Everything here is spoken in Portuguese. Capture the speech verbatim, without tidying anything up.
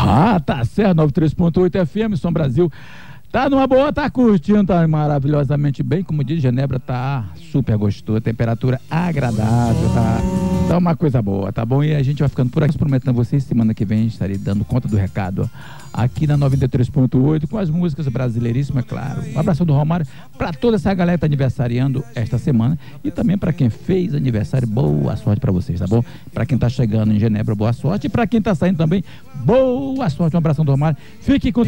Ah, tá certo, noventa e três ponto oito F M, Som Brasil. Tá numa boa, tá curtindo, tá maravilhosamente bem. Como diz, Genebra tá super gostoso, temperatura agradável, tá, tá uma coisa boa, tá bom? E a gente vai ficando por aqui, prometendo a vocês, semana que vem estarei dando conta do recado aqui na noventa e três ponto oito, com as músicas brasileiríssimas, é claro. Um abraço do Romário para toda essa galera que tá aniversariando esta semana e também para quem fez aniversário, boa sorte para vocês, tá bom? Para quem tá chegando em Genebra, boa sorte, e para quem tá saindo também, boa sorte. Um abração do Romário. Fique com